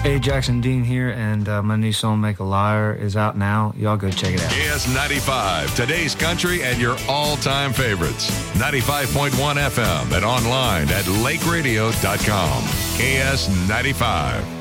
Hey, Jackson Dean here, and my new song, Make a Liar, is out now. Y'all go check it out. KS95, today's country and your all-time favorites. 95.1 FM and online at lakeradio.com. KS95.